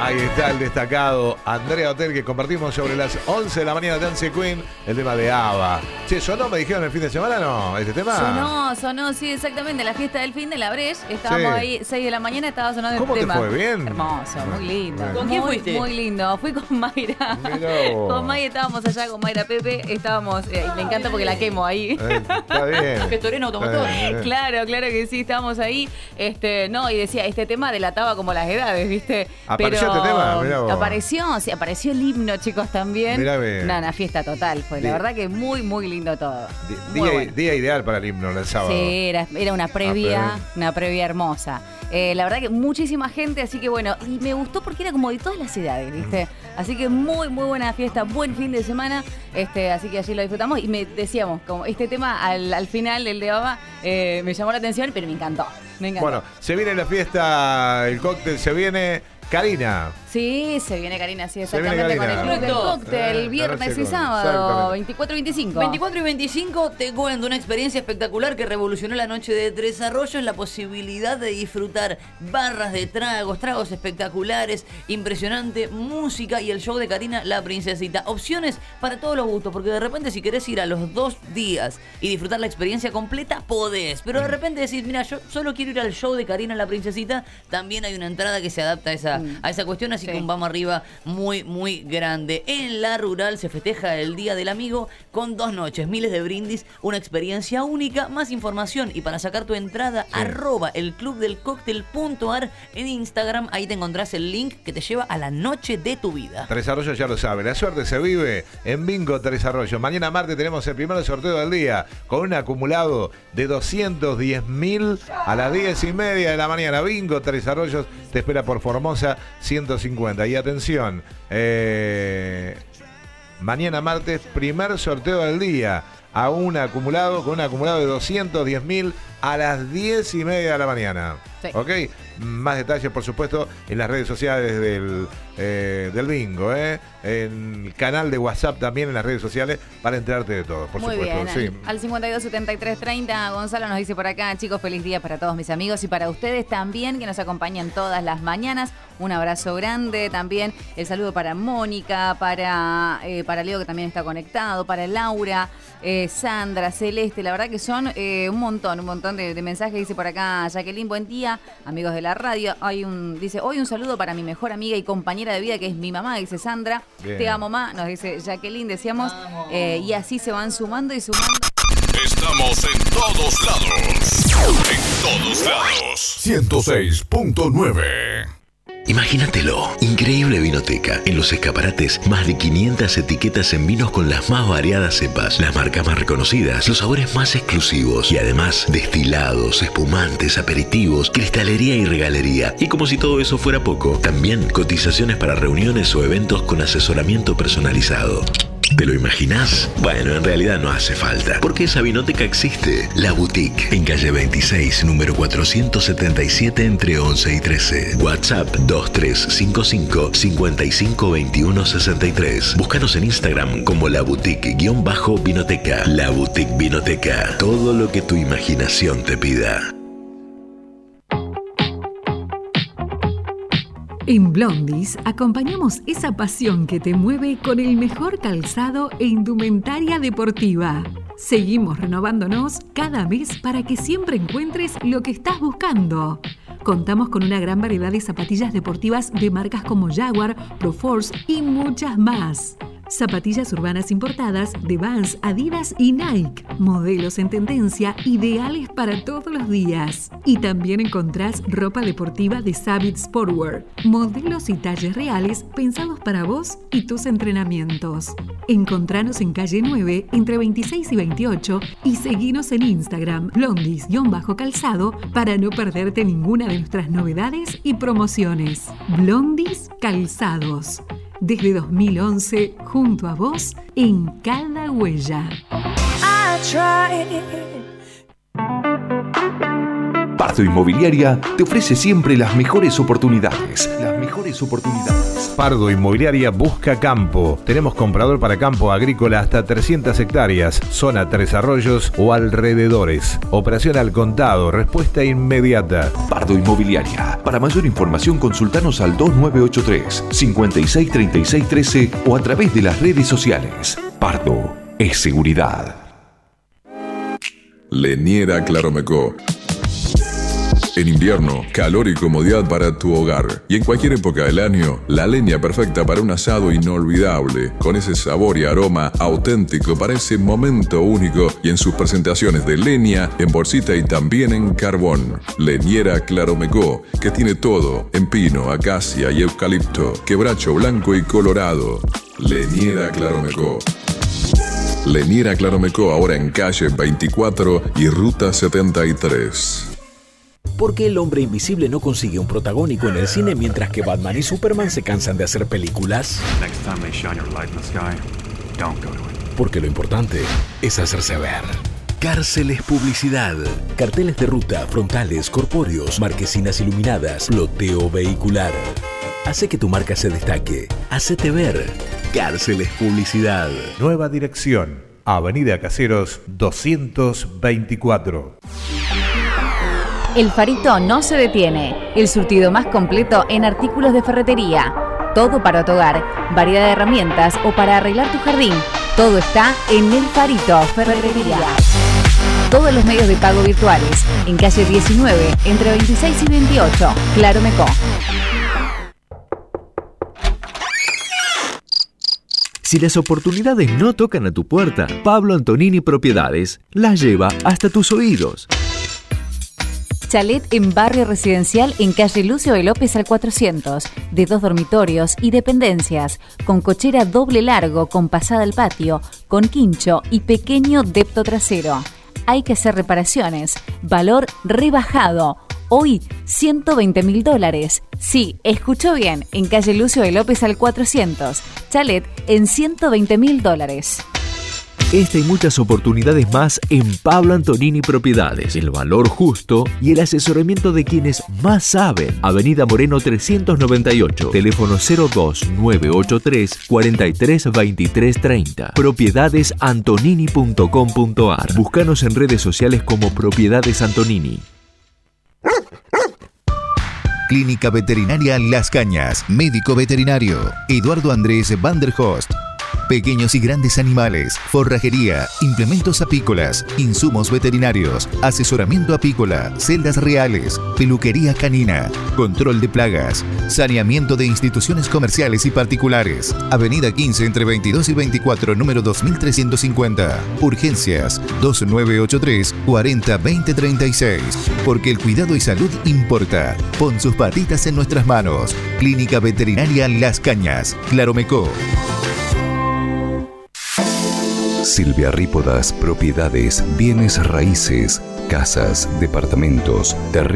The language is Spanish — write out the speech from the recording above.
Ahí está el destacado Andrea Hotel, que compartimos sobre las 11 de la mañana, Dance Queen, el tema de ABBA. Che, ¿sonó, me dijeron, el fin de semana, no? ¿Este tema? Sonó, sí, exactamente. La fiesta del fin de la Breche. Estábamos ahí, 6 de la mañana, estaba sonando el tema. ¿Cómo te fue? ¿Bien? Hermoso, muy lindo. Bueno. ¿Con quién fuiste? Muy lindo. Fui con Mayra. Con Mayra estábamos allá, con Mayra Pepe. Estábamos, me encanta porque la quemo ahí. Está bien. Gestoreno automotor. Claro que sí, estábamos ahí. No, y decía, este tema delataba como las edades, ¿viste? ¿Apareció este tema? Mirá vos. Apareció el himno, chicos, también. Mirá bien. Una fiesta total fue. La verdad que muy, muy lindo todo. Día ideal para el himno, el sábado. Sí, era una previa hermosa. La verdad que muchísima gente, así que bueno, y me gustó porque era como de todas las edades, ¿viste? Así que muy, muy buena fiesta, buen fin de semana, así que allí lo disfrutamos y decíamos, como este tema al final, el de ABBA, me llamó la atención, pero me encantó. Bueno, se viene la fiesta, el cóctel se viene. Karina. Sí, se viene Karina, sí, exactamente, con el club del cóctel, viernes y sábado, 24 y 25. 24 y 25 te cuento una experiencia espectacular que revolucionó la noche de Tres Arroyos, la posibilidad de disfrutar barras de tragos espectaculares, impresionante música y el show de Karina, la princesita. Opciones para todos los gustos, porque de repente si querés ir a los 2 días y disfrutar la experiencia completa, podés. Pero de repente decís, mira, yo solo quiero ir al show de Karina, la princesita, también hay una entrada que se adapta a esa cuestión, así que un vamos arriba muy, muy grande. En la rural se festeja el Día del Amigo con 2 noches, miles de brindis, una experiencia única. Más información y para sacar tu entrada, @elclubdelcóctel.ar en Instagram, ahí te encontrás el link que te lleva a la noche de tu vida. Tres Arroyos ya lo sabe, la suerte se vive en Bingo Tres Arroyos. Mañana martes tenemos el primer sorteo del día con un acumulado de 210.000 a las 10:30 de la mañana. Bingo Tres Arroyos te espera por Formosa 150. Y atención, mañana martes, primer sorteo del día con un acumulado de 210.000 a las 10:30 de la mañana. Sí. ¿Ok? Más detalles, por supuesto, en las redes sociales del Bingo, en el canal de WhatsApp también, en las redes sociales, para enterarte de todo, por muy supuesto. Bien, sí. Al 52 73 30, Gonzalo nos dice por acá, chicos, feliz día para todos mis amigos y para ustedes también, que nos acompañan todas las mañanas. Un abrazo grande también. El saludo para Mónica, para Leo, que también está conectado, para Laura, Sandra, Celeste. La verdad que son un montón de mensajes. Dice por acá Jacqueline, buen día, amigos de la radio. Dice, hoy un saludo para mi mejor amiga y compañera de vida, que es mi mamá, dice Sandra. Bien. Te amo, ma, nos dice Jacqueline, decíamos. Y así se van sumando y sumando. Estamos en todos lados. En todos lados. 106.9. Imagínatelo, increíble vinoteca. En los escaparates, más de 500 etiquetas en vinos con las más variadas cepas, las marcas más reconocidas, los sabores más exclusivos y además destilados, espumantes, aperitivos, cristalería y regalería. Y como si todo eso fuera poco, también cotizaciones para reuniones o eventos con asesoramiento personalizado. ¿Te lo imaginás? Bueno, en realidad no hace falta, porque esa vinoteca existe. La Boutique, en calle 26, número 477, entre 11 y 13. WhatsApp 2355 552163. Búscanos en Instagram como La Boutique-Vinoteca. La Boutique Vinoteca. Todo lo que tu imaginación te pida. En Blondies acompañamos esa pasión que te mueve con el mejor calzado e indumentaria deportiva. Seguimos renovándonos cada mes para que siempre encuentres lo que estás buscando. Contamos con una gran variedad de zapatillas deportivas de marcas como Jaguar, Proforce y muchas más. Zapatillas urbanas importadas de Vans, Adidas y Nike. Modelos en tendencia, ideales para todos los días. Y también encontrás ropa deportiva de Savage Sportwear. Modelos y talles reales pensados para vos y tus entrenamientos. Encontranos en calle 9, entre 26 y 28, y seguinos en Instagram, blondies-calzado, para no perderte ninguna de nuestras novedades y promociones. Blondies Calzados. Desde 2011, junto a vos, en cada huella. Pardo Inmobiliaria te ofrece siempre las mejores oportunidades. Pardo Inmobiliaria busca campo. Tenemos comprador para campo agrícola hasta 300 hectáreas, zona Tres Arroyos o alrededores. Operación al contado, respuesta inmediata. Pardo Inmobiliaria. Para mayor información consultanos al 2983 563613 o a través de las redes sociales. Pardo es seguridad. Leñera Claromecó. En invierno, calor y comodidad para tu hogar. Y en cualquier época del año, la leña perfecta para un asado inolvidable, con ese sabor y aroma auténtico para ese momento único y en sus presentaciones de leña, en bolsita y también en carbón. Leñera Claromecó, que tiene todo en pino, acacia y eucalipto, quebracho blanco y colorado. Leñera Claromecó. Leñera Claromecó, ahora en calle 24 y ruta 73. ¿Por qué el hombre invisible no consigue un protagónico en el cine mientras que Batman y Superman se cansan de hacer películas? Porque lo importante es hacerse ver. Cárceles Publicidad. Carteles de ruta, frontales, corpóreos, marquesinas iluminadas, ploteo vehicular. Hace que tu marca se destaque. Hacete ver. Cárceles Publicidad. Nueva dirección. Avenida Caseros 224. El Farito no se detiene. El surtido más completo en artículos de ferretería. Todo para tu hogar, variedad de herramientas o para arreglar tu jardín. Todo está en El Farito Ferretería. Todos los medios de pago virtuales. En calle 19, entre 26 y 28. Claromecó. Si las oportunidades no tocan a tu puerta, Pablo Antonini Propiedades las lleva hasta tus oídos. Chalet en barrio residencial en calle Lucio de López al 400, de 2 dormitorios y dependencias, con cochera doble largo con pasada al patio, con quincho y pequeño depto trasero. Hay que hacer reparaciones. Valor rebajado. Hoy, $120.000. Sí, escuchó bien, en calle Lucio de López al 400. Chalet en $120.000. Esta y muchas oportunidades más en Pablo Antonini Propiedades. El valor justo y el asesoramiento de quienes más saben. Avenida Moreno 398. Teléfono 02983 432330. Propiedadesantonini.com.ar. Búscanos en redes sociales como Propiedades Antonini. Clínica Veterinaria Las Cañas. Médico veterinario Eduardo Andrés Van der Host. Pequeños y grandes animales, forrajería, implementos apícolas, insumos veterinarios, asesoramiento apícola, celdas reales, peluquería canina, control de plagas, saneamiento de instituciones comerciales y particulares. Avenida 15 entre 22 y 24, número 2350. Urgencias 2983 40 20 36. Porque el cuidado y salud importa. Pon sus patitas en nuestras manos. Clínica Veterinaria Las Cañas, Claromecó. Silvia Rípodas Propiedades, bienes raíces, casas, departamentos, terrenos.